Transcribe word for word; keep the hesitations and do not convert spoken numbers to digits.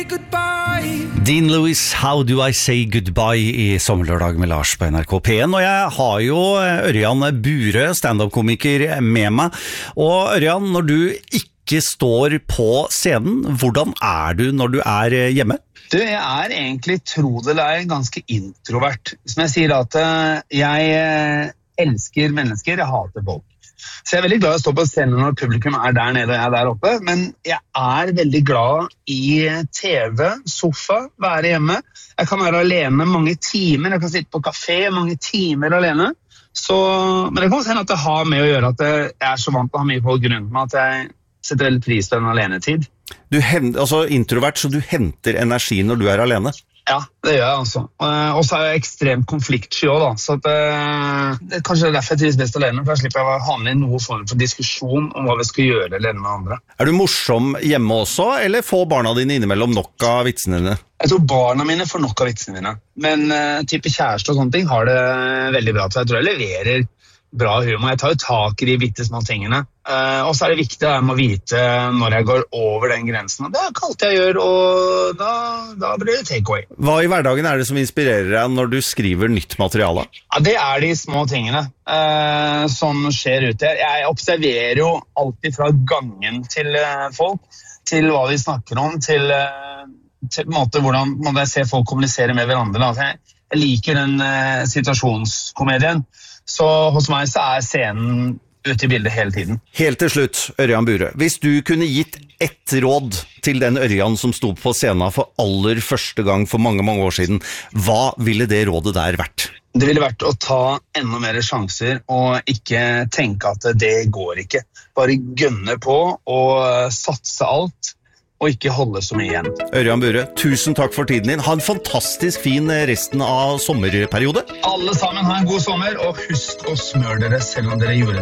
Dean Lewis, How Do I Say Goodbye i Sommerlørdag med Lars på N R K P en. Og jeg har jo Ørjan Burøe, stand-up-komiker, med meg. Og Ørjan, når du ikke står på scenen, hvordan er du når du er hjemme? Du, jeg er egentlig, tro det eller ei, ganske introvert. Som jeg sier at jeg elsker mennesker, jeg hater folk. Så jeg er veldig glad i å stå på scenen når publikum er der nede og jeg er der oppe, men jeg er veldig glad i T V, sofa, være hjemme. Jeg kan være alene mange timer, jeg kan sitte på kafé mange timer alene. Så, men det kan også hende at det har med å gjøre at jeg er så vant til å ha mye folk rundt meg, at jeg setter veldig pris på en alenetid. Du henter, altså introvert, så du henter energi når du er alene? Ja, det gjør jeg altså. Og så er jeg ekstremt konfliktsky også da, så at, det er kanskje derfor jeg trives best alene, for jeg slipper å ha med noe form for diskusjon om hva vi skal gjøre eller med andre. Er du morsom hjemme også, eller får barna dine innimellom nok av vitsene dine? Jeg tror barna mine får nok av vitsene mine, men uh, type kjæreste og sånne ting har det veldig bra til. Jeg tror jeg leverer bra humor. Jeg tar jo tak i de bitte små tingene. Uh, og så er det viktig at jeg må vite når jeg går over den grensen. Og det er ikke alt jeg gjør, og da, da blir det takeaway. Hva i hverdagen er det som inspirerer deg når du skriver nytt materiale? Ja, det er de små tingene uh, som skjer ute. Jeg observerer jo alltid fra gangen til uh, folk, til hva vi snakker om, til, uh, til en måte hvordan man ser folk kommunisere med hverandre. Altså, jeg, jeg liker den uh, situasjonskomedien. Så hos meg så er scenen ute i bildet hele tiden. Helt til slutt, Ørjan Burøe. Hvis du kunne gitt ett råd til den Ørjan som sto på scenen for aller første gang for mange, mange år siden, hva ville det rådet der vært? Det ville vært å ta enda mer sjanser og ikke tenke at det går ikke. Bare gønne på og satse alt. Og ikke holde så mye igjen. Ørjan Burøe, tusen takk for tiden din. Ha en fantastisk fin resten av sommerperiode. Alle sammen ha en god sommer, og husk å smøre dere selv om dere gjorde det.